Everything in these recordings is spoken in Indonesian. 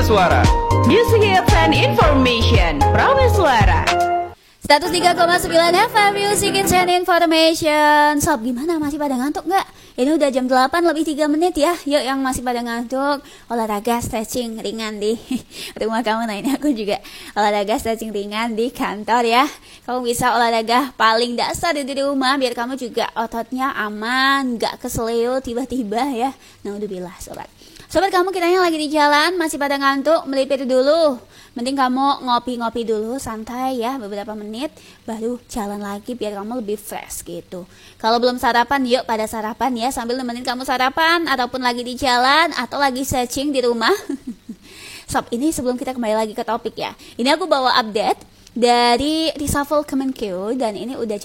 Prameswara. Music Hits and Information Prameswara. 103,9 FM Music Hits and Information. Sob, gimana? Masih pada ngantuk nggak? Ini udah jam 8 lebih 3 menit ya. Yuk yang masih pada ngantuk, olahraga stretching ringan di rumah kamu. Nah ini aku juga olahraga stretching ringan di kantor ya. Kamu bisa olahraga paling dasar di rumah biar kamu juga ototnya aman, nggak keseleo tiba-tiba ya. Naudzubillah sobat. Sobat kamu kiranya lagi di jalan, masih pada ngantuk, melipir dulu. Mending kamu ngopi-ngopi dulu, santai ya, beberapa menit, baru jalan lagi biar kamu lebih fresh gitu. Kalau belum sarapan, yuk pada sarapan ya, sambil nemenin kamu sarapan, ataupun lagi di jalan, atau lagi searching di rumah. Sob, ini sebelum kita kembali lagi ke topik ya, ini aku bawa update dari Reshuffle Kemenkeu, dan ini udah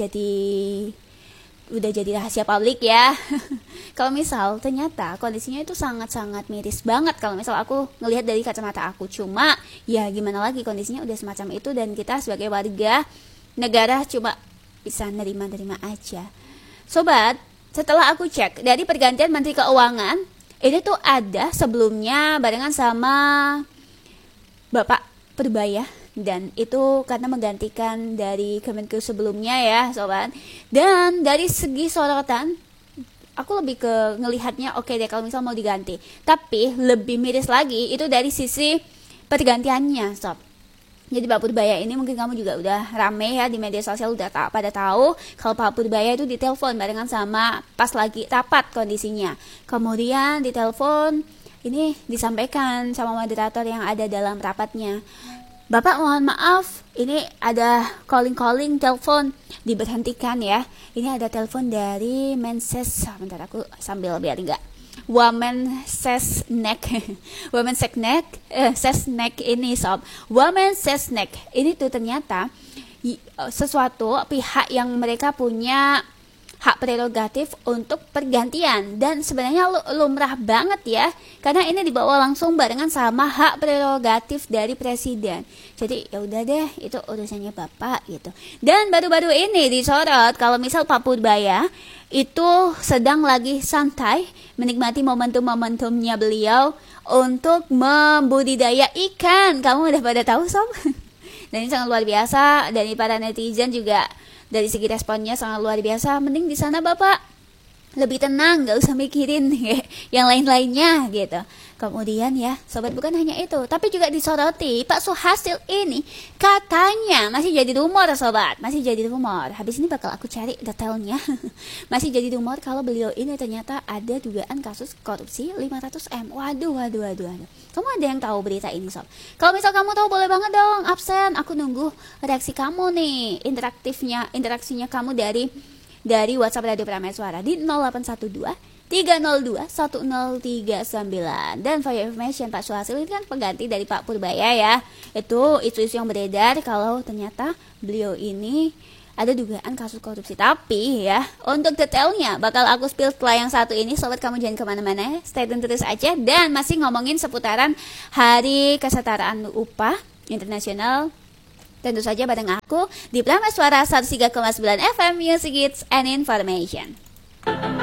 jadi rahasia publik ya. Kalau misal ternyata kondisinya itu sangat-sangat miris banget kalau misal aku ngelihat dari kacamata aku. Cuma ya gimana lagi, kondisinya udah semacam itu dan kita sebagai warga negara cuma bisa nerima-nerima aja. Sobat, setelah aku cek dari pergantian Menteri Keuangan, ini tuh ada sebelumnya barengan sama Bapak Purbaya. Dan itu karena menggantikan dari Kemenkeu sebelumnya ya sobat. Dan dari segi sorotan, aku lebih ke ngelihatnya oke deh kalau misal mau diganti. Tapi lebih miris lagi itu dari sisi pergantiannya sob. Jadi Pak Purbaya ini mungkin kamu juga udah rame ya di media sosial, udah pada tahu kalau Pak Purbaya itu ditelepon barengan sama pas lagi rapat kondisinya. Kemudian ditelepon, ini disampaikan sama moderator yang ada dalam rapatnya, Bapak mohon maaf, ini ada calling telepon diberhentikan ya. Ini ada telepon dari Menses. Bentar aku sambil biar enggak. Womensesnek ini sob. Womensesnek ini tuh ternyata sesuatu pihak yang mereka punya hak prerogatif untuk pergantian, dan sebenarnya lumrah banget ya karena ini dibawa langsung barengan sama hak prerogatif dari presiden. Jadi ya udah deh, itu urusannya Bapak gitu. Dan baru-baru ini disorot kalau misal Pak Purbaya itu sedang lagi santai menikmati momentum-momentumnya beliau untuk membudidaya ikan. Kamu udah pada tahu sob? Dan ini sangat luar biasa, dan para netizen juga dari segi responnya sangat luar biasa. Mending di sana Bapak lebih tenang, gak usah mikirin yang lain-lainnya gitu. Kemudian ya sobat, bukan hanya itu, tapi juga disoroti Pak Suhasil ini katanya masih jadi rumor sobat, masih jadi rumor. Habis ini bakal aku cari detailnya. Masih jadi rumor kalau beliau ini ternyata ada dugaan kasus korupsi 500M. Waduh. Kamu ada yang tahu berita ini sob? Kalau misal kamu tahu boleh banget dong absen, aku nunggu reaksi kamu nih, interaksinya kamu dari WhatsApp Radio Prameswara di 0812 302 1039. Dan for your information, Pak Suhasil ini kan pengganti dari Pak Purbaya ya. Itu isu-isu yang beredar kalau ternyata beliau ini ada dugaan kasus korupsi. Tapi ya, untuk detailnya bakal aku spill setelah yang satu ini. Sobat, kamu jangan kemana-mana, stay tune terus aja. Dan masih ngomongin seputaran Hari Kesetaraan Upah Internasional, tentu saja bareng aku di Prameswara 103,9 FM Music Hits and Information.